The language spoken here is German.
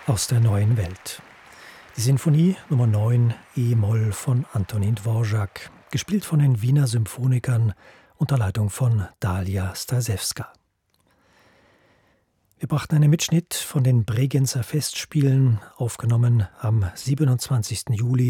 aus der neuen Welt. Die Sinfonie Nummer 9 E-Moll von Antonín Dvořák, gespielt von den Wiener Symphonikern unter Leitung von Dalia Stasewska. Wir brachten einen Mitschnitt von den Bregenzer Festspielen, aufgenommen am 27. Juli